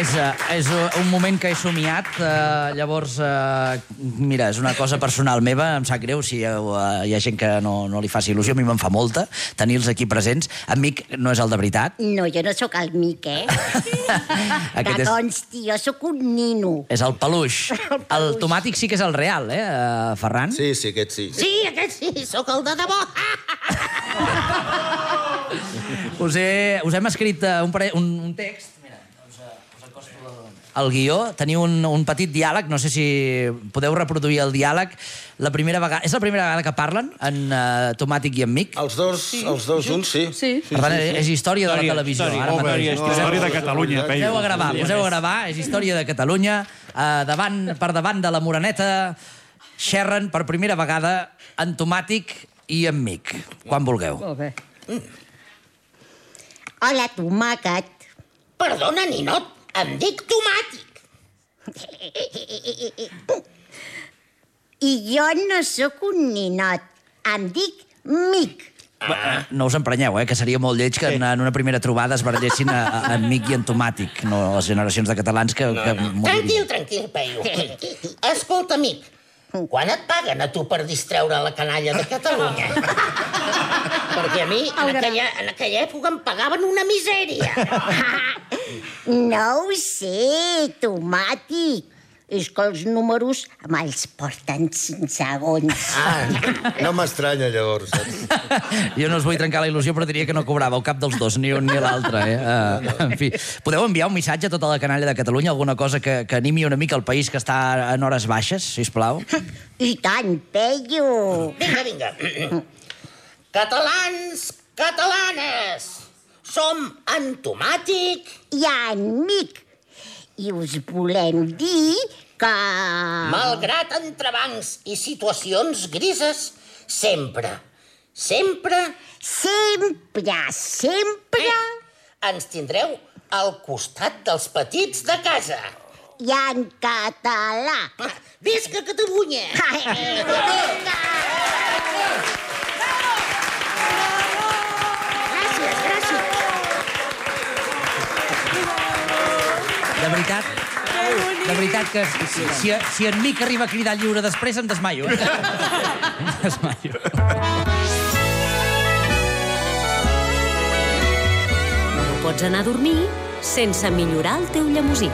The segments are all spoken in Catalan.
És un moment que he somiat, llavors, mira, és una cosa personal meva, em sap greu si hi ha gent que no li faci il·lusió, a mi me'n fa molta tenir-los aquí presents. En Mic no és el de veritat. No, jo no sóc el Mic, Que consti, jo sóc un nino. És el peluix. El tomàtic sí que és el real, Ferran? Sí, aquest sí. Sí, aquest sí, sóc el de debò. Us hem escrit un text. Mira, us acosto el guió. Teniu un petit diàleg, no sé si podeu reproduir el diàleg. És la primera vegada que parlen, en Tomàtic i en Mic? Els dos junts, sí. Per tant, és història de la televisió. Història de Catalunya. Poseu a gravar, és història de Catalunya. Per davant de la Moreneta xerren per primera vegada en Tomàtic i en Mic. Quan vulgueu. Molt bé. Hola, tomàquet. Perdona, ninot, em dic Tomàtic. I jo no sóc un ninot, em dic Mic. No us emprenyeu, que seria molt lleig que en una primera trobada es barallessin en Mic i en Tomàtic, no les generacions de catalans que moririen. Tranquil, Peyu. Escolta, Mic, quan et paguen a tu per distreure la canalla de Catalunya? Perquè a mi, en aquella època, em pagaven una misèria. No ho sé, tomàtic. És que els números me'ls porten 5 segons. No m'estranya, llavors. Jo no us vull trencar la il·lusió, però diria que no cobràveu cap dels dos, ni un ni l'altre. En fi, podeu enviar un missatge a tota la canalla de Catalunya, alguna cosa que animi una mica el país que està en hores baixes, sisplau? I tant, Peyu. Vinga. Catalans, catalanes, som en Tomàtic i en Mic. I us volem dir que... Malgrat entrebancs i situacions grises, sempre ens tindreu al costat dels petits de casa. I en català. Visca Catalunya! De veritat que si en Mic arriba a cridar lliure després em desmaio. No pots anar a dormir sense millorar el teu llemosí.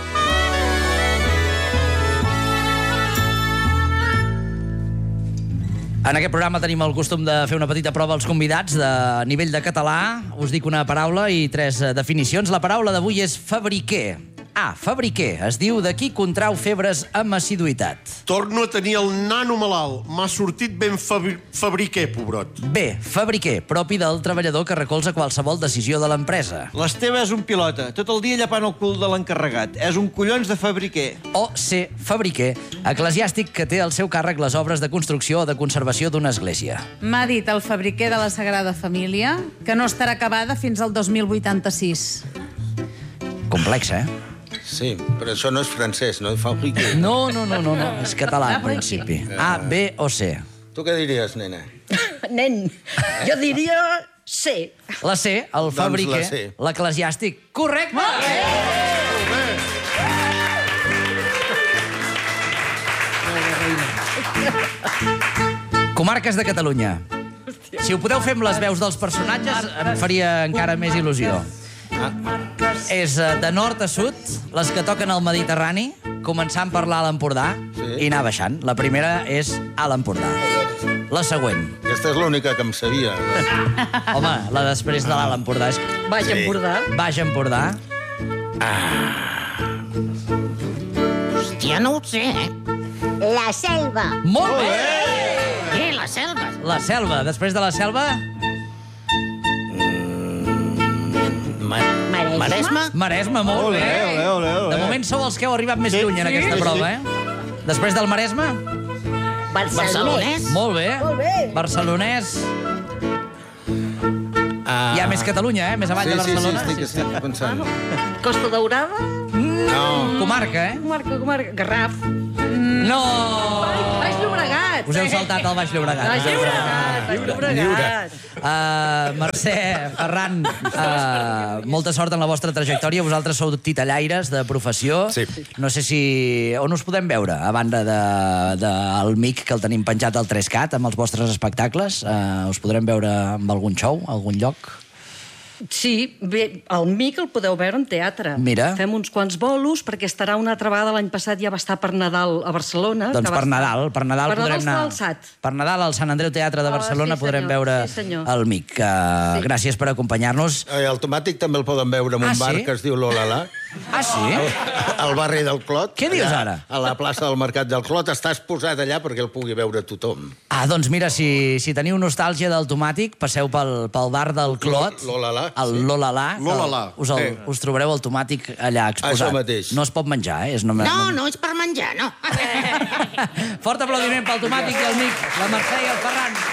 En aquest programa tenim el costum de fer una petita prova als convidats de nivell de català. Us dic una paraula i 3 definicions. La paraula d'avui és fabriquer. A, fabriquer. Es diu de qui contrau febres amb assiduïtat. Torno a tenir el nano malalt. M'ha sortit ben fabriquer, pobrot. B, fabriquer. Propi del treballador que recolza qualsevol decisió de l'empresa. L'Esteve és un pilota. Tot el dia llepant el cul de l'encarregat. És un collons de fabriquer. O C, fabriquer. Eclesiàstic que té al seu càrrec les obres de construcció o de conservació d'una església. M'ha dit el fabriquer de la Sagrada Família que no estarà acabada fins al 2086. Complex, Sí, però això no és francès, no? Fabriquer. No. És català, en principi. A, B o C. Tu què diries, nena? Nen, jo diria C. La C, el fabriquer, la C. l'eclesiàstic. Correcte! Comarques de Catalunya. Si ho podeu fer amb les veus dels personatges, em faria encara més il·lusió. És de nord a sud, les que toquen al Mediterrani, començant per l'Alt Empordà i anar baixant. La primera és Alt Empordà. La següent. Aquesta és l'única que em sabia. Home, la després de l'Alt Empordà és... Baix Empordà. Baix Empordà. Hòstia, no ho sé, La Selva. Molt bé! La Selva. La Selva. Després de la Selva... Maresme? Maresme, molt bé. De moment sou els que heu arribat més lluny en aquesta prova, Després del Maresme? Barcelonès. Molt bé. Barcelonès. Hi ha més Catalunya, més avall de Barcelona. Sí, estic pensant. Costa Daurada? No. Comarca, Comarca. Garraf. No. Baix Llobregat. Us heu saltat al Baix Llobregat. Llobregat. Mercè, Ferran, molta sort en la vostra trajectòria. Vosaltres sou titellaires de professió. Sí. No sé si... On us podem veure, a banda del mic que el tenim penjat al 3CAT, amb els vostres espectacles? Us podrem veure amb algun show, algun lloc? Sí, bé, el Mic el podeu veure en teatre. Mira. Fem uns quants bolos, perquè estarà una altra vegada, l'any passat ja va estar per Nadal a Barcelona. Doncs per Nadal podrem anar... Alçat. Per Nadal al Sant Andreu Teatre de Barcelona podrem veure el Mic. Gràcies per acompanyar-nos. El Tomàtic també el poden veure en un bar que es diu l'Olala. Ah, sí? Al barri del Clot. Què dius ara? A la plaça del Mercat del Clot. Està exposat allà perquè el pugui veure tothom. Ah, doncs mira, si teniu nostàlgia del Tomàtic, passeu pel bar del Clot. L'Olala. El Lolalà. Us trobareu el Tomàtic allà exposat. Això mateix. No es pot menjar, eh? No és per menjar, no. Fort aplaudiment pel Tomàtic i el Mic, la Mercè i el Ferran.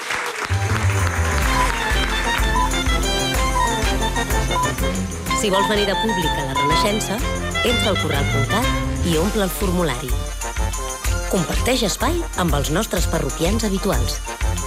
Si vols venir de públic a la Renaixença, entra al corral.cat i omple el formulari. Comparteix espai amb els nostres parroquians habituals.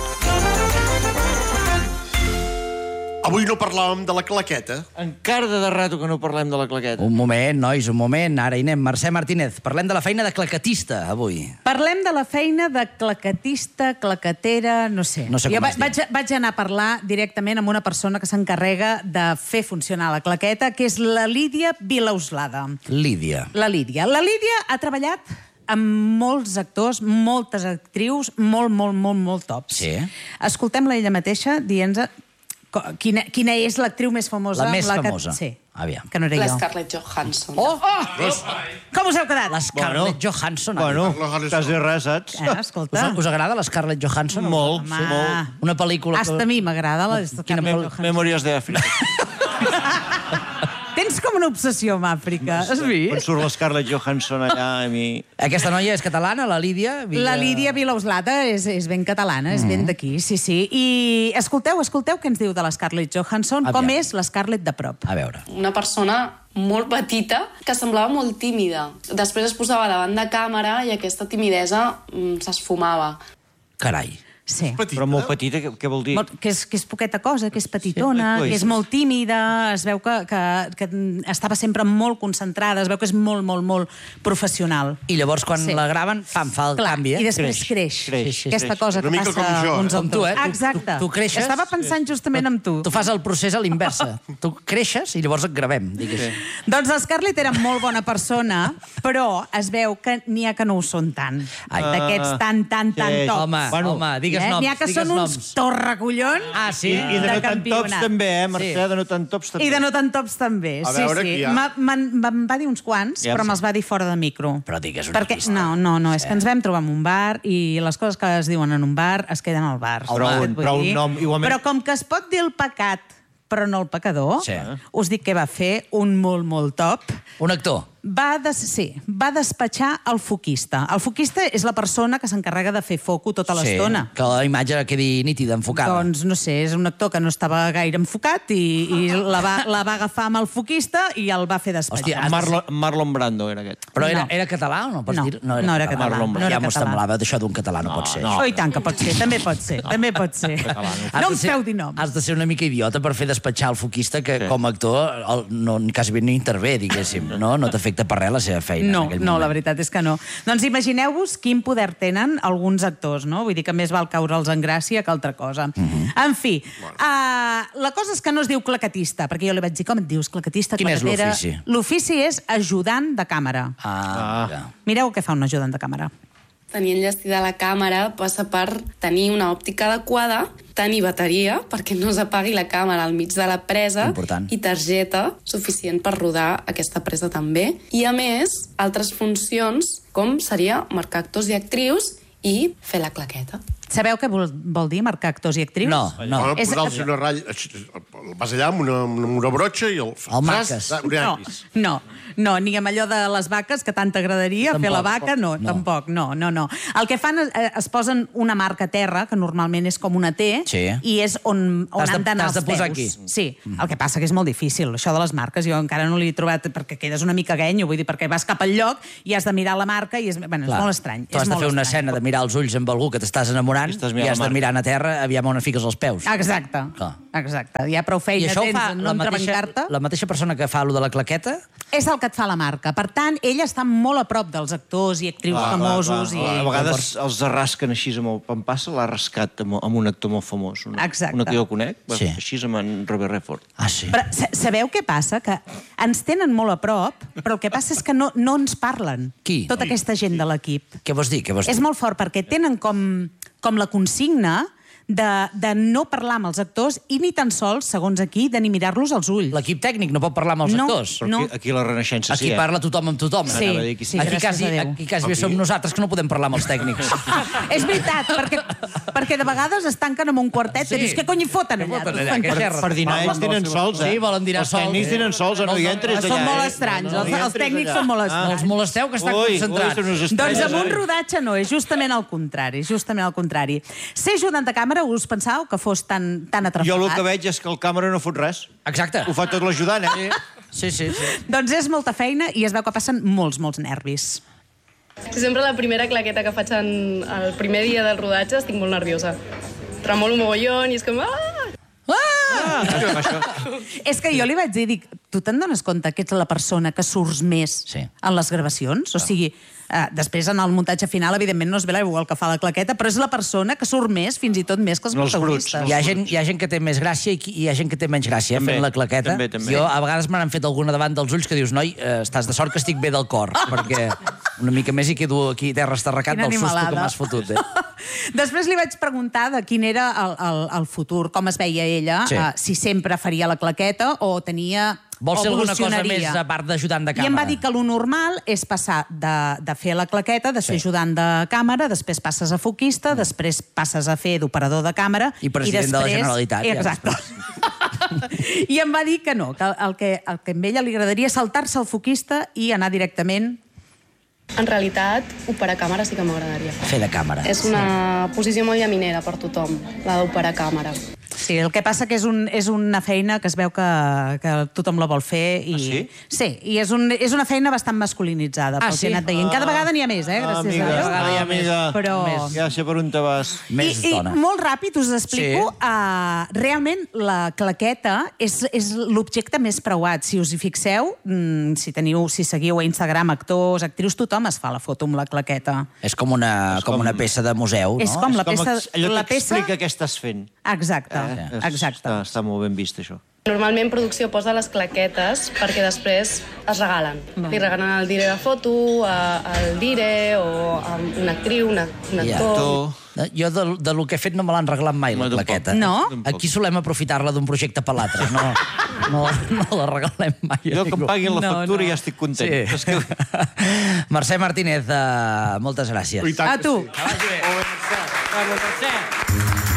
Avui no parlàvem de la claqueta. Encara de rato que no parlem de la claqueta. Un moment, nois, un moment. Ara hi anem. Mercè Martínez, parlem de la feina de claquetista, avui. Parlem de la feina de claquetista, claquetera, no sé. No sé com es diu. Vaig anar a parlar directament amb una persona que s'encarrega de fer funcionar la claqueta, que és la Lídia Vilauslada. Lídia. La Lídia ha treballat amb molts actors, moltes actrius, molt top. Sí. Escoltem-la ella mateixa dient-nos quina és l'actriu més famosa. La més famosa. Sí. Aviam. Que no era jo. La Scarlett Johansson. Com us heu quedat? La Scarlett Johansson. Bueno, quasi res, saps? Escolta. Us agrada la Scarlett Johansson? Molt, sí, molt. Una pel·lícula... Hasta a mi m'agrada la Scarlett Johansson. Memòries d'Àfrica. Tens com una obsessió amb Àfrica, has vist? Quan surt la Scarlett Johansson allà a mi... Aquesta noia és catalana, la Lídia? La Lídia Vilauslada és ben catalana, és ben d'aquí, sí. I escolteu què ens diu de la Scarlett Johansson, com és la Scarlett de prop. A veure. Una persona molt petita que semblava molt tímida. Després es posava davant de càmera i aquesta timidesa s'esfumava. Carai. Sí. Però molt petita, què vol dir? Que és poqueta cosa, que és petitona, que és molt tímida, es veu que estava sempre molt concentrada, es veu que és molt professional. I llavors, quan la graven, fa el canvi, eh? I després creix. Aquesta cosa que passa uns com tu, eh? Exacte. Tu creixes... Estava pensant justament amb tu. Tu fas el procés a l'inversa. Tu creixes i llavors et gravem, digues. Doncs la Scarlett era molt bona persona, però es veu que n'hi ha que no ho són tant. D'aquests tan tops. Home, digues noms. N'hi ha que són uns torracollons. Ah, sí? I de no tant tops també, Mercè? De no tant tops també. I de no tant tops també, sí. Me'n va dir uns quants, però me'ls va dir fora de micro. Però digues una pista. No, és que ens vam trobar en un bar i les coses que es diuen en un bar es queden al bar. Però un nom igualment... Però com que es pot dir el pecat, però no el pecador, us dic que va fer un molt top. Un actor. Va despatxar el foquista. El foquista és la persona que s'encarrega de fer foco tota l'estona. Que la imatge quedi nítida, enfocada. Doncs, no sé, és un actor que no estava gaire enfocat i la va agafar amb el foquista i el va fer despatxar. Marlon Brando era aquest. Però era català o no? No era català. Ja m'ho semblava, d'això d'un català no pot ser. Oh, i tant que pot ser, també pot ser. No em feu dir noms. Has de ser una mica idiota per fer despatxar el foquista que com a actor quasi bé no intervé, diguéssim. No t'afecta per res la seva feina. No, la veritat és que no. Doncs imagineu-vos quin poder tenen alguns actors, no? Vull dir que més val caure'ls en gràcia que altra cosa. En fi, la cosa és que no es diu claquetista, perquè jo li vaig dir, com et dius, claquetista, claquetera? Quin és l'ofici? L'ofici és ajudant de càmera. Mireu què fa un ajudant de càmera. Tenir enllestida la càmera passa per tenir una òptica adequada, tenir bateria perquè no s'apagui la càmera al mig de la presa i targeta suficient per rodar aquesta presa també. I, a més, altres funcions com seria marcar actors i actrius i fer la claqueta. Sabeu què vol dir marcar actors i actrius? No. Posar-los una ratlla... Vas allà amb una brotxa i el marques. No, ni amb allò de les vaques, que tant t'agradaria fer la vaca, no, tampoc, no. El que fan es posen una marca a terra, que normalment és com una T, i és on han d'anar els peus. Sí, el que passa que és molt difícil, això de les marques, jo encara no l'he trobat, perquè quedes una mica guenyo, vull dir, perquè vas cap al lloc i has de mirar la marca i és molt estrany. Tu has de fer una escena de mirar els ulls amb algú que t'estàs enamorant i has de mirar a terra, aviam on fiques els peus. Exacte. Ja prou feina tens en no entrebancar-te. La mateixa persona que fa allò de la claqueta? És el que et fa la marca. Per tant, ella està molt a prop dels actors i actrius famosos. A vegades els arrasquen així amb el Pampassa, l'ha rascat amb un actor molt famós. Exacte. Un que jo conec, així amb en Robert Redford. Ah, sí? Però sabeu què passa? Que ens tenen molt a prop, però el que passa és que no ens parlen. Qui? Tota aquesta gent de l'equip. Què vols dir? És molt fort, perquè tenen com la consigna de no parlar amb els actors i ni tan sols, segons aquí, de ni mirar-los als ulls. L'equip tècnic no pot parlar amb els actors? No. Aquí a la Renaixença sí. Aquí parla tothom amb tothom. Sí, aquí quasi bé som nosaltres que no podem parlar amb els tècnics. És veritat, perquè de vegades es tanquen en un quartet i dius, què cony hi foten allà? Per dinar ells dinen sols, Sí, volen dinar sols. Els tècnics dinen sols, no hi entres allà. Són molt estranys, els tècnics són molt estranys. Els molesteu, que estan concentrats. Doncs amb un rodatge no, és justament el contrari, Ser ajudant de càmera, us pensàveu que fos tan atrapat? Jo el que veig és que el càmera no fot res. Exacte. Ho fa tot l'ajudant, Sí. Doncs és molta feina i es veu que passen molts nervis. Sempre la primera claqueta que faig el primer dia del rodatge estic molt nerviosa. Tremolo mogollon i és com... És que jo li vaig dir, tu te'n dones compte que ets la persona que surts més en les gravacions? O sigui, després en el muntatge final, evidentment, no es veu el que fa la claqueta, però és la persona que surt més, fins i tot més que els protagonistes. Hi ha gent que té més gràcia i hi ha gent que té menys gràcia fent la claqueta. Jo, a vegades me n'han fet alguna davant dels ulls que dius, noi, estàs de sort que estic bé del cor, perquè una mica més i quedo aquí terra estarracat del susto que m'has fotut. Després li vaig preguntar de quin era el futur, com es veia ella, si sempre faria la claqueta o tenia... Vol ser alguna cosa més a part d'ajudant de càmera. I em va dir que lo normal és passar de fer la claqueta, de ser ajudant de càmera, després passes a foquista, després passes a fer d'operador de càmera... I president de la Generalitat. Exacte. I em va dir que no, que el que a ella li agradaria saltar-se el foquista i anar directament... En realitat, operar càmera sí que m'agradaria. Fer de càmera. És una posició molt llaminera per tothom, la d'operar càmera. Sí, el que passa que és una feina que es veu que tothom la vol fer. Sí? Sí, i és una feina bastant masculinitzada, pel que he anat veient. Cada vegada n'hi ha més, gràcies a Déu. Amiga, però... ja sé per on te vas. I molt ràpid us explico, realment la claqueta és l'objecte més preuat. Si us hi fixeu, si seguiu a Instagram actors, actrius, tothom es fa la foto amb la claqueta. És com una peça de museu, no? És com la peça... Allò t'explica què estàs fent. Exacte. Està molt ben vist, això. Normalment producció posa les claquetes perquè després es regalen. Li regalen el dire de foto, el dire, o a una actriu, un actor... Jo de lo que he fet no me l'han regalat mai, la claqueta. No? Aquí solem aprofitar-la d'un projecte per l'altre. No la regalem mai. Jo que em paguin la factura ja estic content. Mercè Martínez, moltes gràcies. A tu. Que vagi bé. Mercè.